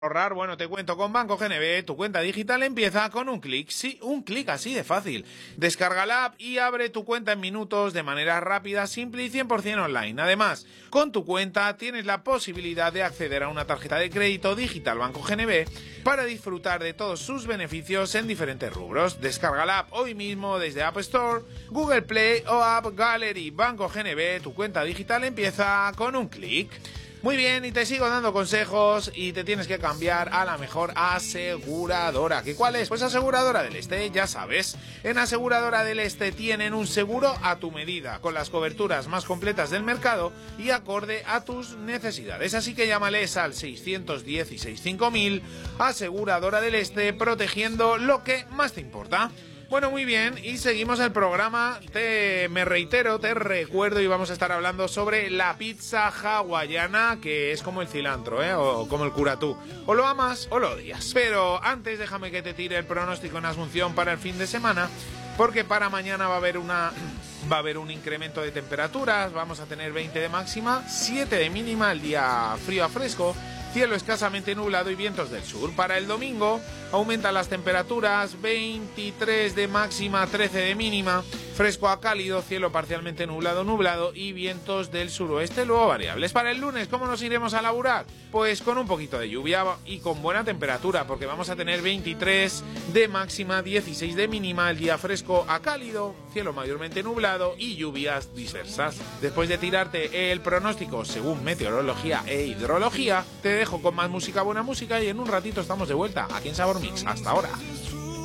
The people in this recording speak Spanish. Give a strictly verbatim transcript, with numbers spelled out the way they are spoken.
Ahorrar, bueno, te cuento, con Banco G N B, tu cuenta digital empieza con un clic, sí, un clic así de fácil. Descarga la app y abre tu cuenta en minutos de manera rápida, simple y cien por cien online. Además, con tu cuenta tienes la posibilidad de acceder a una tarjeta de crédito digital Banco G N B para disfrutar de todos sus beneficios en diferentes rubros. Descarga la app hoy mismo desde App Store, Google Play o App Gallery. Banco G N B, tu cuenta digital empieza con un clic. Muy bien, y te sigo dando consejos y te tienes que cambiar a la mejor aseguradora. ¿Qué cuál es? Pues Aseguradora del Este, ya sabes. En Aseguradora del Este tienen un seguro a tu medida, con las coberturas más completas del mercado y acorde a tus necesidades. Así que llámales al seiscientos dieciséis cinco mil, Aseguradora del Este, protegiendo lo que más te importa. Bueno, muy bien, y seguimos el programa. Te, me reitero, te recuerdo y vamos a estar hablando sobre la pizza hawaiana, que es como el cilantro, ¿eh? O como el curatú. O lo amas o lo odias. Pero antes déjame que te tire el pronóstico en Asunción para el fin de semana, porque para mañana va a haber una... Va a haber un incremento de temperaturas, vamos a tener veinte de máxima, siete de mínima, el día frío a fresco, cielo escasamente nublado y vientos del sur. Para el domingo aumentan las temperaturas, veintitrés de máxima, trece de mínima, fresco a cálido, cielo parcialmente nublado, nublado y vientos del suroeste, luego variables. Para el lunes, ¿cómo nos iremos a laburar? Pues con un poquito de lluvia y con buena temperatura, porque vamos a tener veintitrés de máxima, dieciséis de mínima, el día fresco a cálido, cielo mayormente nublado y lluvias dispersas. Después de tirarte el pronóstico según meteorología e hidrología, te dejo con más música, buena música, y en un ratito estamos de vuelta aquí en Sabor Mix. Hasta ahora.